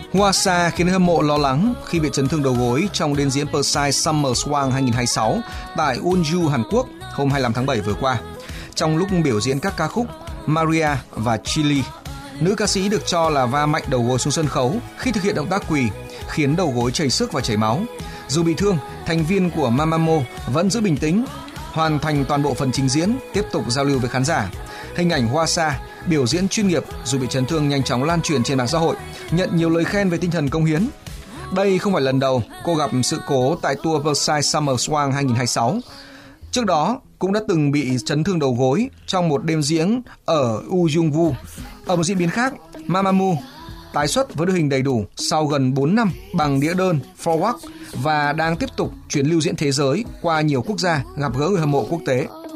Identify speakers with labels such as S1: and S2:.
S1: Hwa Sa khiến hâm mộ lo lắng khi bị chấn thương đầu gối trong đêm diễn Versailles Summer Swan 2026 tại Unju, Hàn Quốc hôm 25 tháng 7 vừa qua. Trong lúc biểu diễn các ca khúc Maria và Chile, nữ ca sĩ được cho là va mạnh đầu gối xuống sân khấu khi thực hiện động tác quỳ, khiến đầu gối chảy xước và chảy máu. Dù bị thương, thành viên của Mamamoo vẫn giữ bình tĩnh, hoàn thành toàn bộ phần trình diễn, tiếp tục giao lưu với khán giả. Hình ảnh Hwa Sa biểu diễn chuyên nghiệp dù bị chấn thương nhanh chóng lan truyền trên mạng xã hội, nhận nhiều lời khen về tinh thần cống hiến. Đây không phải lần đầu cô gặp sự cố tại tour Versailles Summer Swan 2026. Trước đó, cũng đã từng bị chấn thương đầu gối trong một đêm diễn ở Ujeongbu. Ở một diễn biến khác, Mamamoo tái xuất với đội hình đầy đủ sau gần 4 năm bằng đĩa đơn Forward và đang tiếp tục chuyến lưu diễn thế giới qua nhiều quốc gia gặp gỡ người hâm mộ quốc tế.